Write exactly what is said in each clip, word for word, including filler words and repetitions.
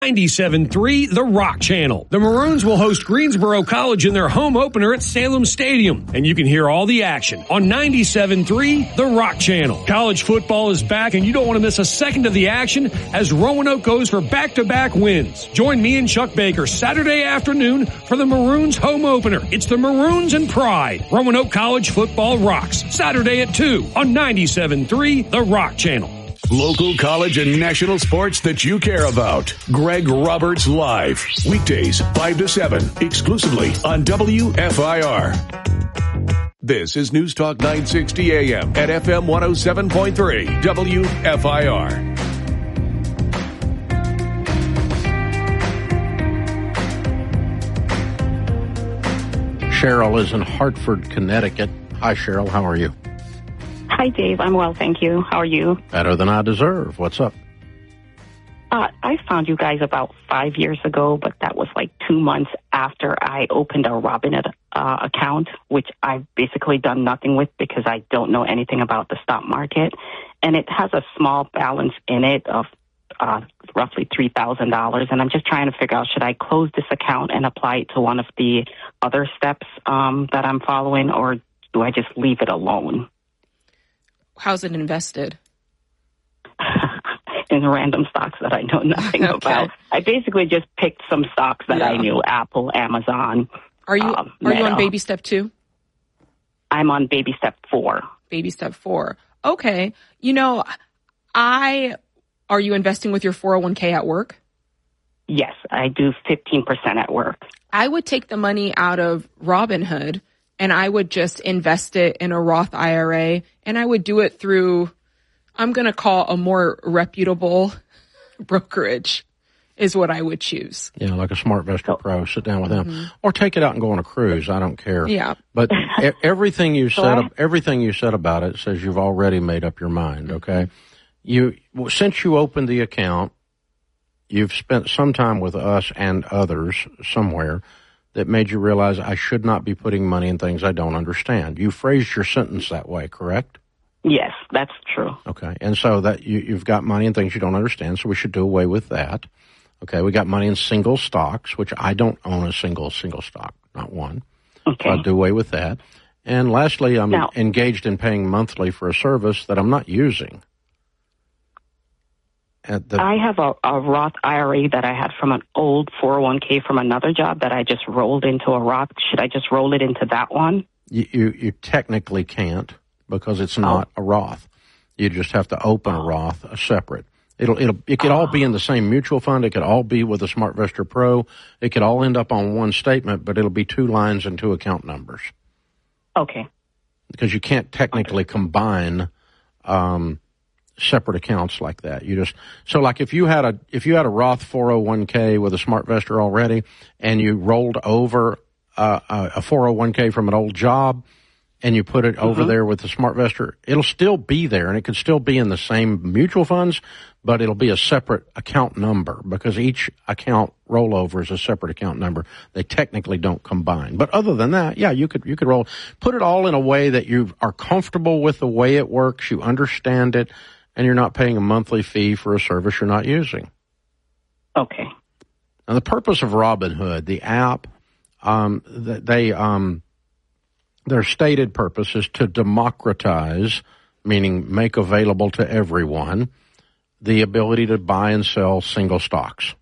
ninety-seven point three The Rock Channel. The Maroons will host Greensboro College in their home opener at Salem Stadium, and you can hear all the action on ninety-seven point three The Rock Channel. College football is back, and you don't want to miss a second of the action as Roanoke goes for back-to-back wins. Join me and Chuck Baker Saturday afternoon for the Maroons home opener. It's the Maroons and Pride. Roanoke College football rocks. Saturday at two on ninety-seven point three The Rock Channel. Local, college, and national sports that you care about. Greg Roberts Live. Weekdays, five to seven, exclusively on W F I R. This is News Talk nine sixty A M at F M one oh seven point three, W F I R. Cheryl is in Hartford, Connecticut. Hi, Cheryl. How are you? Hi, Dave. I'm well, thank you. How are you? Better than I deserve. What's up? Uh, I found you guys about five years ago, but that was like two months after I opened a Robinhood uh, account, which I've basically done nothing with because I don't know anything about the stock market. And it has a small balance in it of uh, roughly three thousand dollars. And I'm just trying to figure out, should I close this account and apply it to one of the other steps um, that I'm following, or do I just leave it alone? How's it invested? In random stocks that I know nothing okay. about. I basically just picked some stocks that yeah. I knew: Apple, Amazon. Are you um, are you on baby step two? I'm on baby step four. Baby step four. Okay. You know, I are you investing with your four oh one k at work? Yes, I do fifteen percent at work. I would take the money out of Robinhood and I would just invest it in a Roth I R A, and I would do it through, I'm going to call a more reputable brokerage is what I would choose. Yeah, like a SmartVestor Pro. Sit down with them. Mm-hmm. Or take it out and go on a cruise. I don't care. Yeah. But e- everything you said I- everything you said about it says you've already made up your mind, okay? You since you opened the account, you've spent some time with us and others somewhere that made you realize I should not be putting money in things I don't understand. You phrased your sentence that way, correct? Yes, that's true. Okay, and so that you, you've got money in things you don't understand, so we should do away with that. Okay, we got money in single stocks, which I don't own a single single stock, not one. Okay. So I'll do away with that. And lastly, I'm now, engaged in paying monthly for a service that I'm not using. At the, I have a, a Roth I R A that I had from an old four oh one k from another job that I just rolled into a Roth. Should I just roll it into that one? You, you, you technically can't because it's not oh. a Roth. You just have to open a Roth, a separate. It'll, it'll, it could oh. all be in the same mutual fund. It could all be with a SmartVestor Pro. It could all end up on one statement, but it'll be two lines and two account numbers. Okay. Because you can't technically okay. combine, um, separate accounts like that. You just, so like if you had a, if you had a Roth four oh one k with a SmartVestor already and you rolled over uh, a four oh one k from an old job and you put it mm-hmm. over there with the SmartVestor, it'll still be there and it could still be in the same mutual funds, but it'll be a separate account number because each account rollover is a separate account number. They technically don't combine. But other than that, yeah, you could, you could roll, put it all in a way that you are comfortable with the way it works, you understand it, and you're not paying a monthly fee for a service you're not using. Okay. Now, the purpose of Robinhood, the app, um, they, um, their stated purpose is to democratize, meaning make available to everyone, the ability to buy and sell single stocks.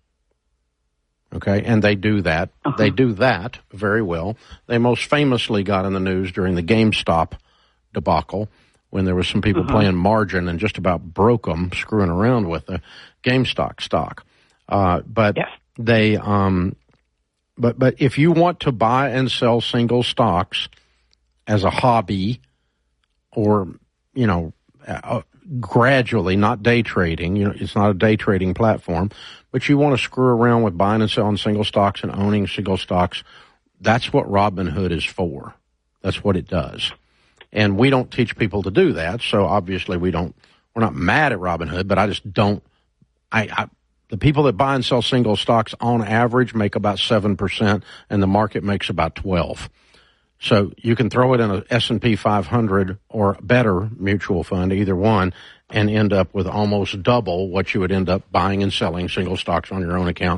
Okay, and they do that. Uh-huh. They do that very well. They most famously got in the news during the GameStop debacle, when there was some people uh-huh. playing margin and just about broke them, screwing around with the GameStop stock. Uh, but yes. they, um, but but if you want to buy and sell single stocks as a hobby, or you know, uh, gradually, not day trading, you know, it's not a day trading platform, but you want to screw around with buying and selling single stocks and owning single stocks, that's what Robinhood is for. That's what it does. And we don't teach people to do that, so obviously we don't, we're not mad at Robinhood, but I just don't, I, I the people that buy and sell single stocks on average make about seven percent, and the market makes about twelve. So you can throw it in a S and P five hundred or better mutual fund, either one, and end up with almost double what you would end up buying and selling single stocks on your own account